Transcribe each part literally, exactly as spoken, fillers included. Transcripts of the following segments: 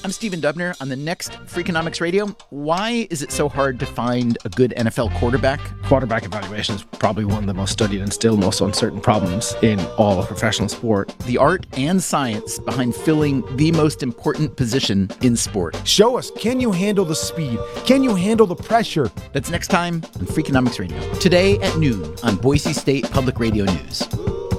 I'm Stephen Dubner. On the next Freakonomics Radio, why is it so hard to find a good N F L quarterback? Quarterback evaluation is probably one of the most studied and still most uncertain problems in all of professional sport. The art and science behind filling the most important position in sport. Show us, can you handle the speed? Can you handle the pressure? That's next time on Freakonomics Radio. Today at noon on Boise State Public Radio News.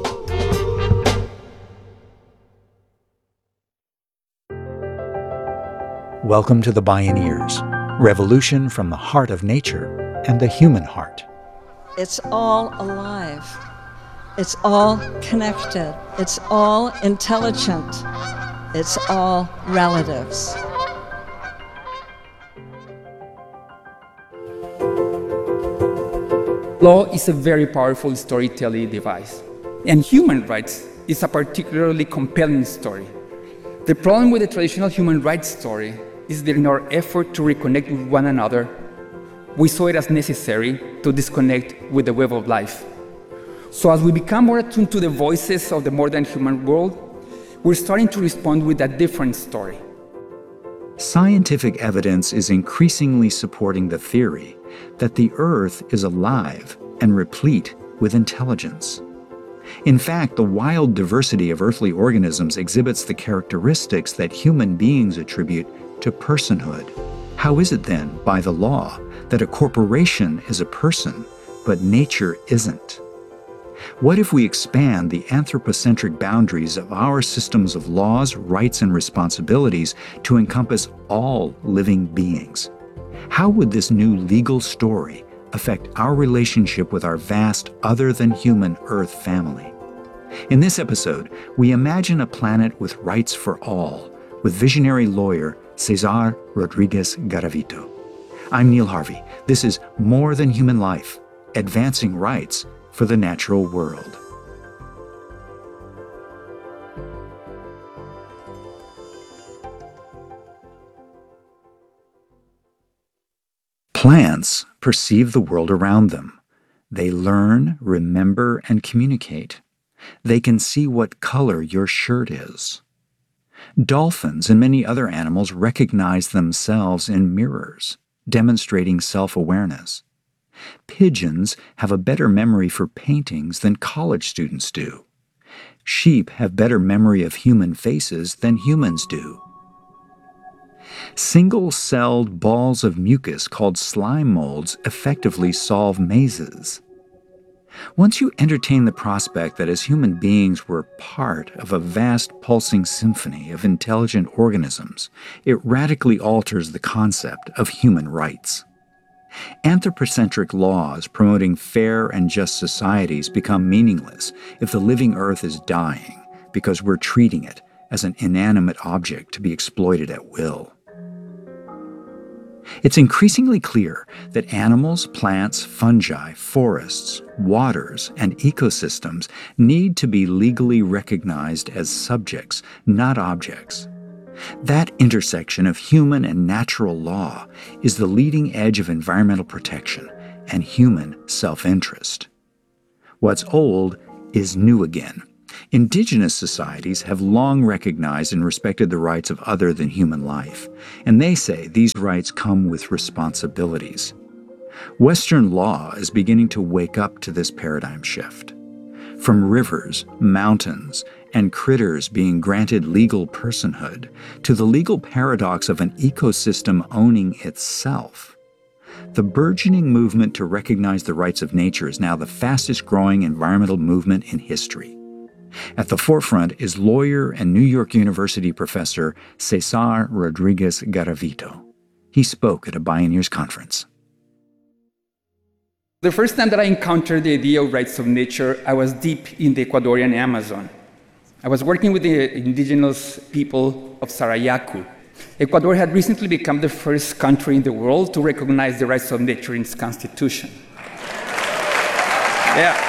Welcome to the Bioneers, revolution from the heart of nature and the human heart. It's all alive. It's all connected. It's all intelligent. It's all relatives. Law is a very powerful storytelling device, and human rights is a particularly compelling story. The problem with the traditional human rights story is that in our effort to reconnect with one another, we saw it as necessary to disconnect with the web of life. So as we become more attuned to the voices of the modern human world, we're starting to respond with a different story. Scientific evidence is increasingly supporting the theory that the Earth is alive and replete with intelligence. In fact, the wild diversity of earthly organisms exhibits the characteristics that human beings attribute to personhood. How is it then, by the law, that a corporation is a person, but nature isn't? What if we expand the anthropocentric boundaries of our systems of laws, rights, and responsibilities to encompass all living beings? How would this new legal story affect our relationship with our vast other-than-human Earth family? In this episode, we imagine a planet with rights for all, with visionary lawyer Cesar Rodriguez Garavito. I'm Neil Harvey. This is More Than Human Life, Advancing Rights for the Natural World. Plants perceive the world around them. They learn, remember, and communicate. They can see what color your shirt is. Dolphins and many other animals recognize themselves in mirrors, demonstrating self-awareness. Pigeons have a better memory for paintings than college students do. Sheep have better memory of human faces than humans do. Single-celled balls of mucus called slime molds effectively solve mazes. Once you entertain the prospect that as human beings we're part of a vast pulsing symphony of intelligent organisms, it radically alters the concept of human rights. Anthropocentric laws promoting fair and just societies become meaningless if the living Earth is dying because we're treating it as an inanimate object to be exploited at will. It's increasingly clear that animals, plants, fungi, forests, waters, and ecosystems need to be legally recognized as subjects, not objects. That intersection of human and natural law is the leading edge of environmental protection and human self-interest. What's old is new again. Indigenous societies have long recognized and respected the rights of other than human life, and they say these rights come with responsibilities. Western law is beginning to wake up to this paradigm shift. From rivers, mountains, and critters being granted legal personhood to the legal paradox of an ecosystem owning itself. The burgeoning movement to recognize the rights of nature is now the fastest growing environmental movement in history. At the forefront is lawyer and New York University professor Cesar Rodriguez Garavito. He spoke at a Bioneers conference. The first time that I encountered the idea of rights of nature, I was deep in the Ecuadorian Amazon. I was working with the indigenous people of Sarayaku. Ecuador had recently become the first country in the world to recognize the rights of nature in its constitution. Yeah.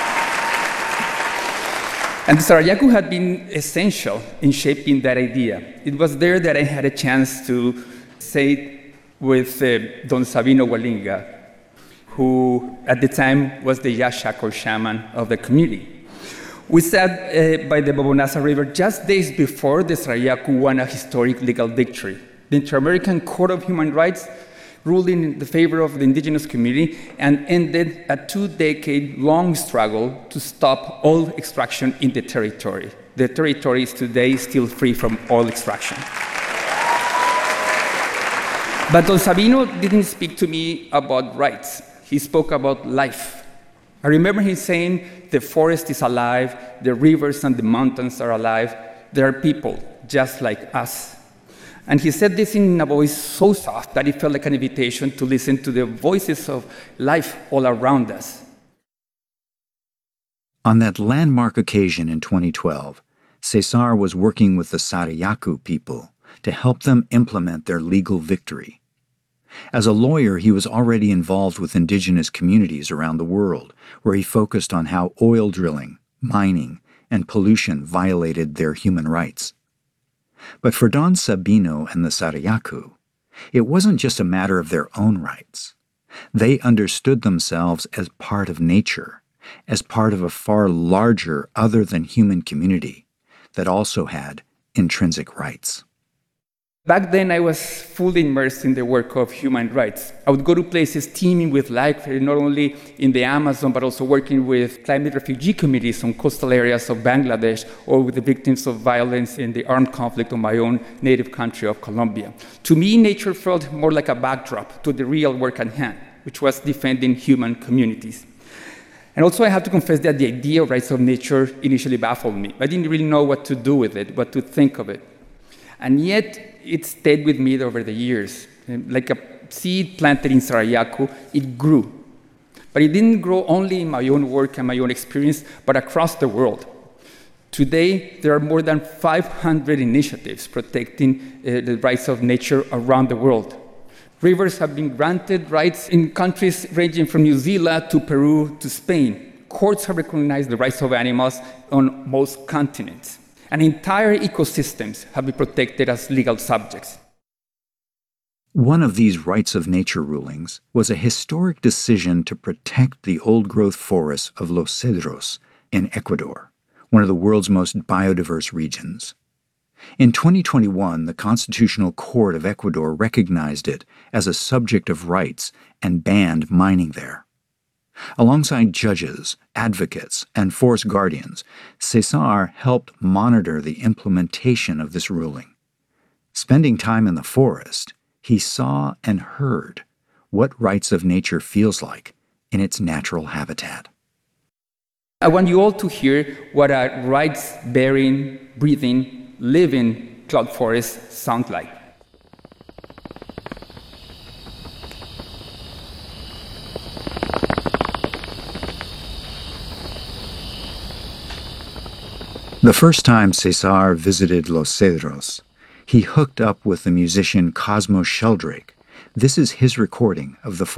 And the Sarayaku had been essential in shaping that idea. It was there that I had a chance to say with uh, Don Sabino Walinga, who at the time was the Yashak or shaman of the community. We sat uh, by the Bobonasa River just days before the Sarayaku won a historic legal victory. The Inter-American Court of Human Rights ruled in the favor of the indigenous community and ended a two-decade-long struggle to stop oil extraction in the territory. The territory is today still free from oil extraction. But Don Sabino didn't speak to me about rights. He spoke about life. I remember him saying, the forest is alive, the rivers and the mountains are alive, there are people just like us. And he said this in a voice so soft that it felt like an invitation to listen to the voices of life all around us. On that landmark occasion in twenty twelve, Cesar was working with the Sarayaku people to help them implement their legal victory. As a lawyer, he was already involved with indigenous communities around the world, where he focused on how oil drilling, mining, and pollution violated their human rights. But for Don Sabino and the Sarayaku, it wasn't just a matter of their own rights. They understood themselves as part of nature, as part of a far larger other-than-human community that also had intrinsic rights. Back then, I was fully immersed in the work of human rights. I would go to places teeming with life, not only in the Amazon, but also working with climate refugee communities on coastal areas of Bangladesh, or with the victims of violence in the armed conflict of my own native country of Colombia. To me, nature felt more like a backdrop to the real work at hand, which was defending human communities. And also, I have to confess that the idea of rights of nature initially baffled me. I didn't really know what to do with it, what to think of it. And yet, it stayed with me over the years. Like a seed planted in Sarayaku, it grew. But it didn't grow only in my own work and my own experience, but across the world. Today, there are more than five hundred initiatives protecting uh, the rights of nature around the world. Rivers have been granted rights in countries ranging from New Zealand to Peru to Spain. Courts have recognized the rights of animals on most continents. And entire ecosystems have been protected as legal subjects. One of these rights of nature rulings was a historic decision to protect the old-growth forests of Los Cedros in Ecuador, one of the world's most biodiverse regions. In twenty twenty-one, the Constitutional Court of Ecuador recognized it as a subject of rights and banned mining there. Alongside judges, advocates, and forest guardians, Cesar helped monitor the implementation of this ruling. Spending time in the forest, he saw and heard what rights of nature feels like in its natural habitat. I want you all to hear what a rights-bearing, breathing, living cloud forest sounds like. The first time Cesar visited Los Cedros, he hooked up with the musician Cosmo Sheldrake. This is his recording of the